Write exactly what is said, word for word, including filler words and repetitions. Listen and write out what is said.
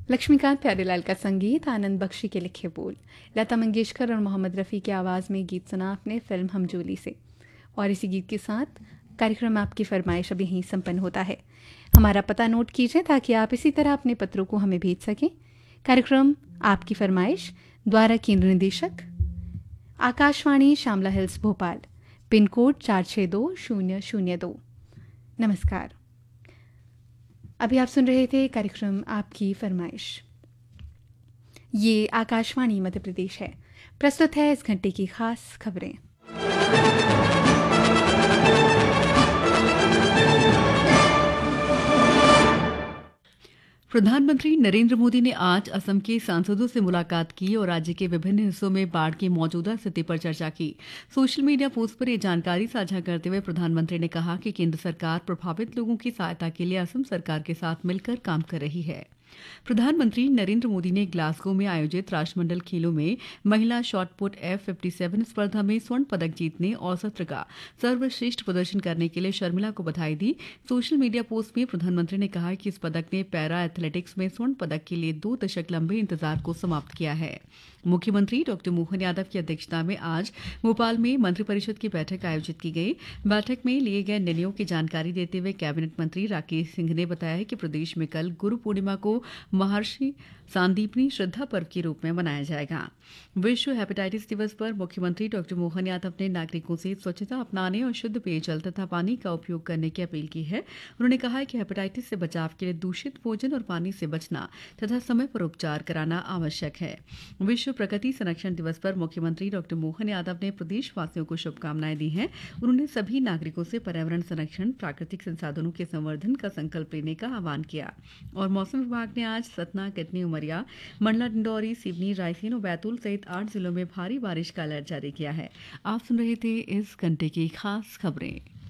लक्ष्मीकांत प्यारेलाल का संगीत, आनंद बख्शी के लिखे बोल, लता मंगेशकर और मोहम्मद रफ़ी की आवाज़ में गीत सुना आपने फिल्म हमजोली से। और इसी गीत के साथ कार्यक्रम आपकी फरमाइश अब यहीं संपन्न होता है। हमारा पता नोट कीजिए ताकि आप इसी तरह अपने पत्रों को हमें भेज सकें। कार्यक्रम आपकी फरमाइश, द्वारा केंद्र निदेशक Akashvani Shamla hills Bhopal, pin code चार छः दो शून्य शून्य दो। नमस्कार। अभी आप सुन रहे थे कार्यक्रम आपकी फरमाइश। ये आकाशवाणी मध्य प्रदेश है। प्रस्तुत है इस घंटे की खास खबरें। प्रधानमंत्री नरेंद्र मोदी ने आज असम के सांसदों से मुलाकात की और राज्य के विभिन्न हिस्सों में बाढ़ की मौजूदा स्थिति पर चर्चा की। सोशल मीडिया पोस्ट पर यह जानकारी साझा करते हुए प्रधानमंत्री ने कहा कि केंद्र सरकार प्रभावित लोगों की सहायता के लिए असम सरकार के साथ मिलकर काम कर रही है। प्रधानमंत्री नरेंद्र मोदी ने ग्लासगो में आयोजित राष्ट्रमंडल खेलों में महिला शॉटपुट एफ सत्तावन स्पर्धा में स्वर्ण पदक जीतने और सत्र का सर्वश्रेष्ठ प्रदर्शन करने के लिए शर्मिला को बधाई दी। सोशल मीडिया पोस्ट में प्रधानमंत्री ने कहा कि इस पदक ने पैरा एथलेटिक्स में स्वर्ण पदक के लिए दो दशक लंबे इंतजार को समाप्त किया है। मुख्यमंत्री डॉक्टर मोहन यादव की अध्यक्षता में आज भोपाल में मंत्रिपरिषद की बैठक आयोजित की गई। बैठक में लिए गए निर्णयों की जानकारी देते हुए कैबिनेट मंत्री राकेश सिंह ने बताया कि प्रदेश में कल गुरु पूर्णिमा को महर्षि सांदीपनी श्रद्धा पर्व के रूप में मनाया जाएगा। विश्व हेपेटाइटिस दिवस पर मुख्यमंत्री डॉक्टर मोहन यादव ने नागरिकों से स्वच्छता अपनाने और शुद्ध पेयजल तथा पानी का उपयोग करने की अपील की है। उन्होंने कहा है कि हेपेटाइटिस से बचाव के लिए दूषित भोजन और पानी से बचना तथा समय पर उपचार कराना आवश्यक है। विश्व प्रकृति संरक्षण दिवस पर मुख्यमंत्री डॉक्टर मोहन यादव ने प्रदेशवासियों को शुभकामनाएं दी हैं। उन्होंने सभी नागरिकों से पर्यावरण संरक्षण, प्राकृतिक संसाधनों के संवर्धन का संकल्प लेने का आह्वान किया। और मौसम विभाग ने आज सतना, कटनी, उमरिया, मंडला, डिंडौरी, सिवनी, रायसेन और बैतूल सहित आठ जिलों में भारी बारिश का अलर्ट जारी किया है। आप सुन रहे थे इस घंटे की खास खबरें।